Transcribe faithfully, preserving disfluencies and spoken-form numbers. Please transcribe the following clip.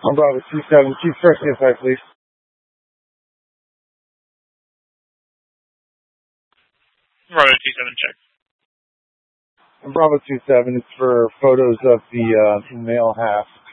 I'm Bravo two seven. Chief first C S I, please. Bravo two seven, check. I'm Bravo two seven. It's for photos of the uh, male half.